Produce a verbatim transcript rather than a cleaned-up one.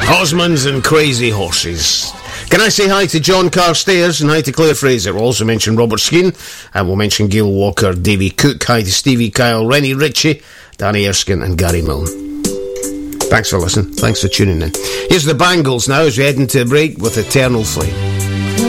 Osmonds and Crazy Horses. Can I say hi to John Carstairs and hi to Claire Fraser? We'll also mention Robert Skeen, and we'll mention Gail Walker, Davy Cook. Hi to Stevie Kyle, Rennie Ritchie, Danny Erskine and Gary Milne. Thanks for listening. Thanks for tuning in. Here's the Bangles now as we head into a break with Eternal Flame.